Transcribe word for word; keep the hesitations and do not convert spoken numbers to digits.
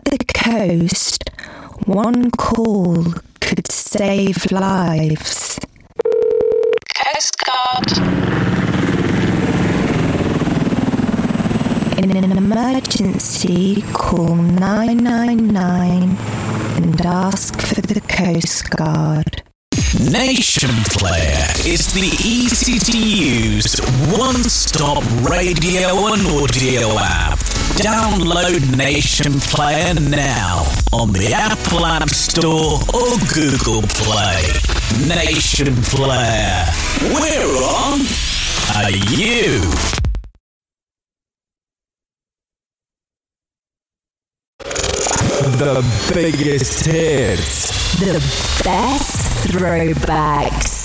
the coast, one call could save lives. Coast Guard. In an emergency, call nine nine nine and ask for the Coast Guard. Nation Player is the easy-to-use, one-stop radio and audio app. Download Nation Player now on the Apple App Store or Google Play. Nation Player. We're on. Are you? The biggest hits. The best throwbacks.